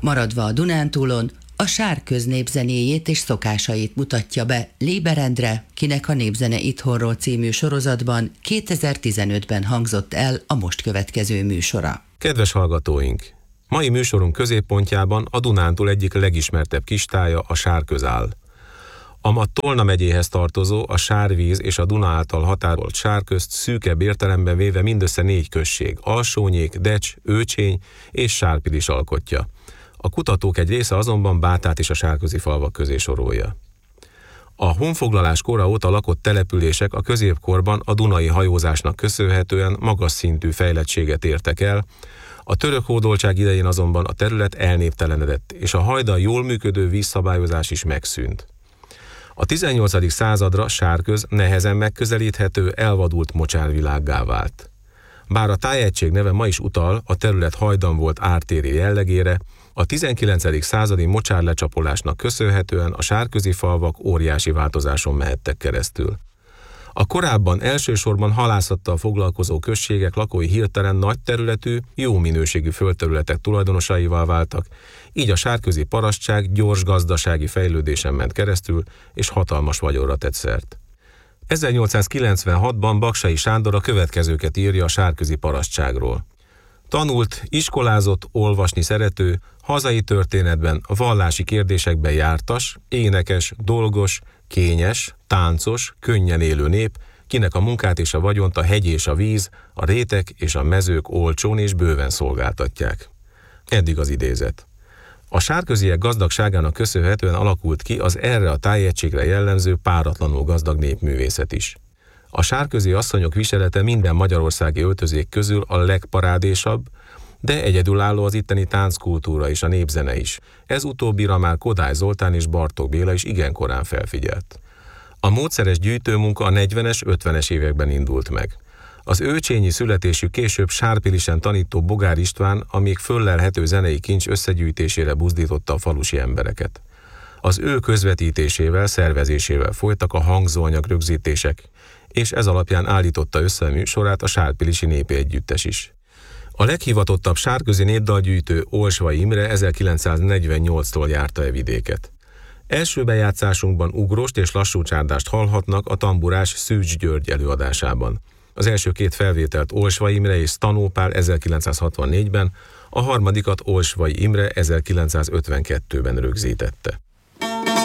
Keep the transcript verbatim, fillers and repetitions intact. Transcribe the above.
Maradva a Dunántúlon, a Sárköz népzenéjét és szokásait mutatja be Léber Endre, kinek a Népzene Itthonról című sorozatban kétezer-tizenötben hangzott el a most következő műsora. Kedves hallgatóink! Mai műsorunk középpontjában a Dunántúl egyik legismertebb kistája, a Sárköz áll. A ma Tolna megyéhez tartozó, a Sárvíz és a Duna által határolt Sárközt szűkebb értelemben véve mindössze négy község, Alsónyék, Decs, Őcsény és Sárpilis alkotja. A kutatók egy része azonban Bátát is a sárközi falvak közé sorolja. A honfoglalás kora óta lakott települések a középkorban a dunai hajózásnak köszönhetően magas szintű fejlettséget értek el, a török hódoltság idején azonban a terület elnéptelenedett, és a hajdan jól működő vízszabályozás is megszűnt. A tizennyolcadik századra Sárköz nehezen megközelíthető, elvadult mocsárvilággá vált. Bár a tájegység neve ma is utal a terület hajdan volt ártéri jellegére, a tizenkilencedik századi mocsárlecsapolásnak köszönhetően a sárközi falvak óriási változáson mehettek keresztül. A korábban elsősorban halászattal foglalkozó községek lakói hirtelen nagy területű, jó minőségű földterületek tulajdonosaival váltak, így a sárközi parasztság gyors gazdasági fejlődésen ment keresztül, és hatalmas vagyonra tett szert. ezernyolcszázkilencvenhatban Baksay Sándor a következőket írja a sárközi parasztságról. Tanult, iskolázott, olvasni szerető, hazai történetben, vallási kérdésekben jártas, énekes, dolgos, kényes, táncos, könnyen élő nép, kinek a munkát és a vagyont a hegy és a víz, a rétek és a mezők olcsón és bőven szolgáltatják. Eddig az idézet. A sárköziek gazdagságának köszönhetően alakult ki az erre a tájegységre jellemző páratlanul gazdag népművészet is. A sárközi asszonyok viselete minden magyarországi öltözék közül a legparádésabb, de egyedülálló az itteni tánckultúra és a népzene is. Ez utóbbira már Kodály Zoltán és Bartók Béla is igen korán felfigyelt. A módszeres gyűjtőmunka a negyvenes, ötvenes években indult meg. Az őcsényi születésű, később Sárpilisen tanító Bogár István a még föllelhető zenei kincs összegyűjtésére buzdította a falusi embereket. Az ő közvetítésével, szervezésével folytak a hangzóanyag rögzítések, és ez alapján állította össze a műsorát a Sárpilisi Népi Együttes is. A leghivatottabb sárközi népdalgyűjtő Olsvay Imre ezerkilencszáznegyvennyolctól járta e vidéket. Első bejátszásunkban ugrost és lassú csárdást hallhatnak a tamburás Szűcs György előadásában. Az első két felvételt Olsvay Imre és Stanó Pál ezerkilencszázhatvannégyben, a harmadikat Olsvay Imre ezerkilencszázötvenkettőben rögzítette.